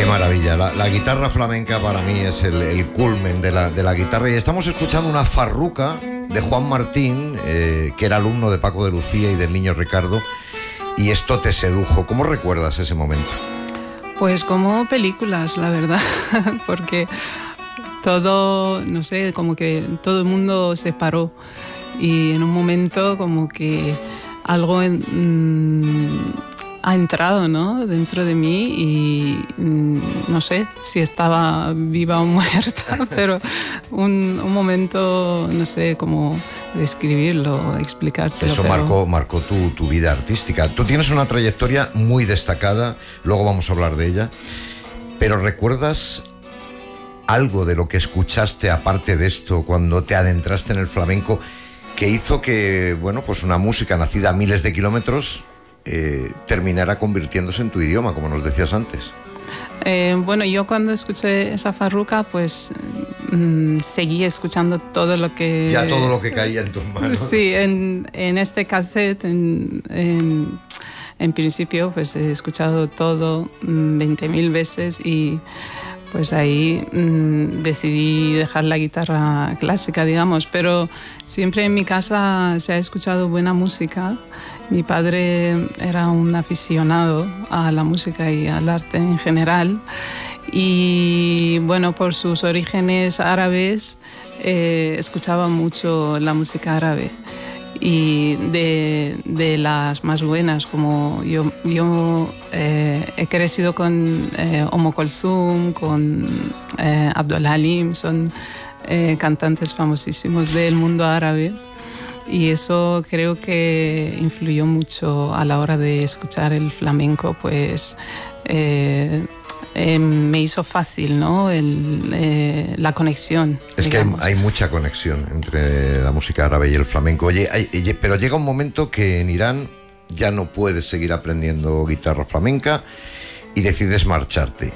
maravilla, la guitarra flamenca para mí es el culmen de la guitarra. Y estamos escuchando una farruca de Juan Martín, que era alumno de Paco de Lucía y del Niño Ricardo, y esto te sedujo. ¿Cómo recuerdas ese momento? Pues como películas, la verdad, porque todo, no sé, como que todo el mundo se paró y en un momento como que algo ha entrado, ¿no?, dentro de mí y no sé si estaba viva o muerta, pero un momento, no sé cómo describirlo, explicártelo. Eso marcó tu vida artística. Tú tienes una trayectoria muy destacada, luego vamos a hablar de ella, pero ¿recuerdas algo de lo que escuchaste aparte de esto cuando te adentraste en el flamenco que hizo que, bueno, pues una música nacida a miles de kilómetros terminara convirtiéndose en tu idioma, como nos decías antes? Bueno, yo cuando escuché esa farruca, pues seguí escuchando todo lo que... Ya todo lo que caía en tus manos. Sí, en este cassette, en principio, pues he escuchado todo 20.000 veces y pues ahí decidí dejar la guitarra clásica, digamos, pero siempre en mi casa se ha escuchado buena música. Mi padre era un aficionado a la música y al arte en general y bueno, por sus orígenes árabes escuchaba mucho la música árabe y de las más buenas, como yo he crecido con Kulthum, con Abdul Halim, son cantantes famosísimos del mundo árabe. Y eso creo que influyó mucho a la hora de escuchar el flamenco, pues me hizo fácil, ¿no?, la conexión. Es digamos. Que hay mucha conexión entre la música árabe y el flamenco. Oye, pero llega un momento que en Irán ya no puedes seguir aprendiendo guitarra flamenca y decides marcharte.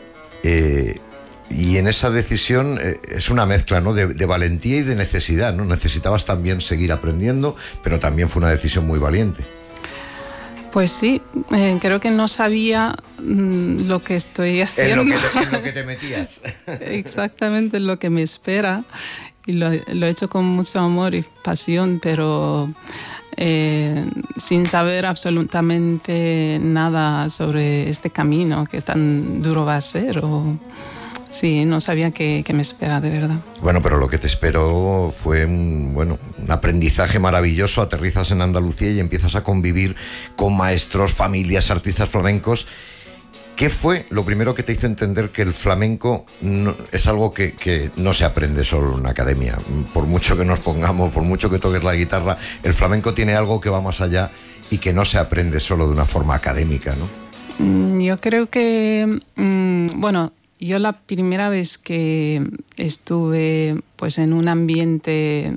Y en esa decisión es una mezcla, ¿no?, de valentía y de necesidad, ¿no? Necesitabas también seguir aprendiendo, pero también fue una decisión muy valiente. Pues sí, creo que no sabía lo que estoy haciendo. En lo que te metías. Exactamente lo que me espera. Y lo he hecho con mucho amor y pasión, pero sin saber absolutamente nada sobre este camino que tan duro va a ser. Sí, no sabía qué me espera, de verdad. Bueno, pero lo que te esperó fue un aprendizaje maravilloso. Aterrizas en Andalucía y empiezas a convivir con maestros, familias, artistas flamencos. ¿Qué fue lo primero que te hizo entender que el flamenco es algo que no se aprende solo en una academia? Por mucho que nos pongamos, por mucho que toques la guitarra, el flamenco tiene algo que va más allá y que no se aprende solo de una forma académica, ¿no? Yo creo que, bueno... Yo la primera vez que estuve pues en un ambiente,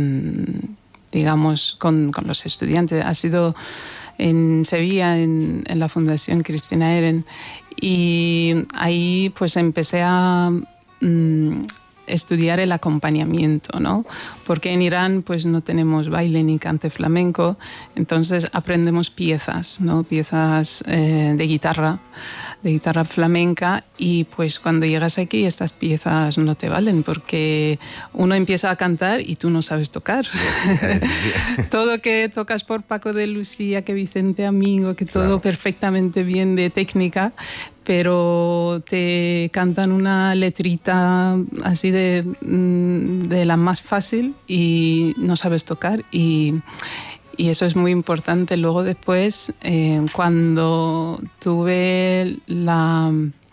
digamos, con los estudiantes, ha sido en Sevilla, en la Fundación Cristina Eren, y ahí pues empecé a estudiar el acompañamiento, ¿no? Porque en Irán pues no tenemos baile ni cante flamenco, entonces aprendemos piezas, ¿no? Piezas de guitarra flamenca, y pues cuando llegas aquí estas piezas no te valen porque uno empieza a cantar y tú no sabes tocar. Todo que tocas por Paco de Lucía, que Vicente Amigo, que todo claro, perfectamente bien de técnica, pero te cantan una letrita así de la más fácil y no sabes tocar, y eso es muy importante. Luego después, cuando tuve la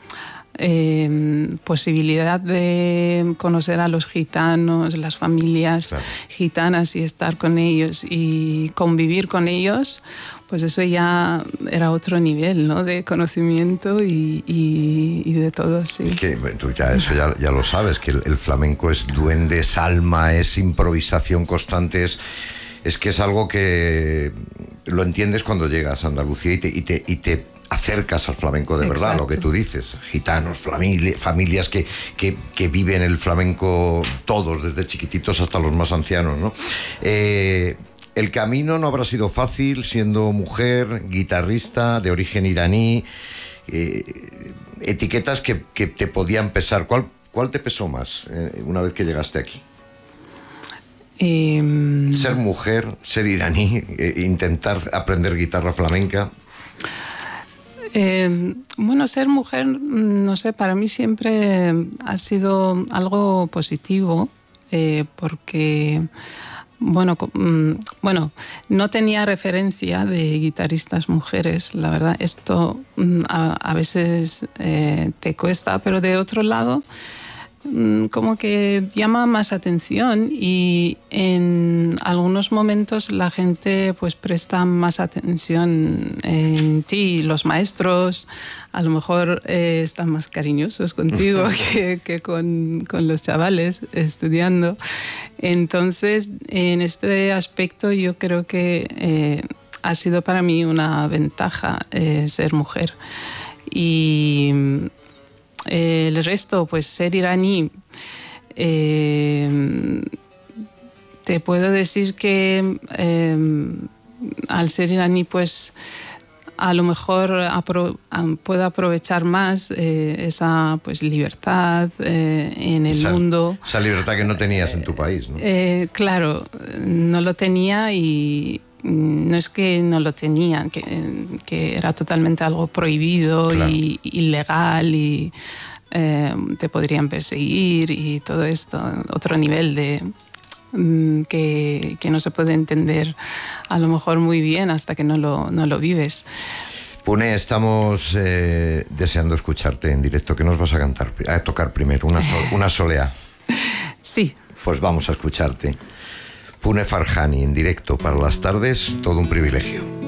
posibilidad de conocer a los gitanos, las familias claro, gitanas, y estar con ellos y convivir con ellos, pues eso ya era otro nivel, ¿no?, de conocimiento y de todo, sí. Es que tú eso ya lo sabes, que el flamenco es duende, es alma, es improvisación constante, es que es algo que lo entiendes cuando llegas a Andalucía y te acercas al flamenco de verdad. Exacto. Lo que tú dices, gitanos, familias que viven el flamenco todos, desde chiquititos hasta los más ancianos, ¿no? El camino no habrá sido fácil siendo mujer, guitarrista de origen iraní. etiquetas que te podían pesar. ¿Cuál te pesó más una vez que llegaste aquí? Ser mujer, ser iraní, intentar aprender guitarra flamenca. Bueno, ser mujer, no sé, para mí siempre ha sido algo positivo, porque, bueno, no tenía referencia de guitarristas mujeres, la verdad. Esto a veces te cuesta, pero de otro lado, como que llama más atención, y en algunos momentos la gente pues presta más atención en ti. Los maestros a lo mejor están más cariñosos contigo que con los chavales estudiando. Entonces, en este aspecto yo creo que ha sido para mí una ventaja ser mujer. Y el resto, pues ser iraní, te puedo decir que al ser iraní, pues a lo mejor puedo aprovechar más esa pues libertad en el mundo. Esa libertad que no tenías en tu país, ¿no? Claro, no lo tenía, y no es que no lo tenía, que era totalmente algo prohibido, claro, y ilegal, y te podrían perseguir y todo esto, otro nivel de que no se puede entender a lo mejor muy bien hasta que no lo vives. Pune, estamos deseando escucharte en directo. ¿Qué nos vas a tocar primero? Una solea. Sí. Pues vamos a escucharte. Pune Farjani en directo para las tardes, todo un privilegio.